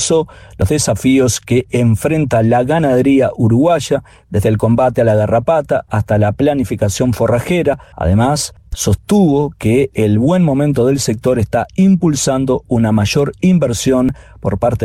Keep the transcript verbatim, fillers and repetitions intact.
ensalzó los desafíos que enfrenta la ganadería uruguaya, desde el combate a la garrapata hasta la planificación forrajera. Además, sostuvo que el buen momento del sector está impulsando una mayor inversión por parte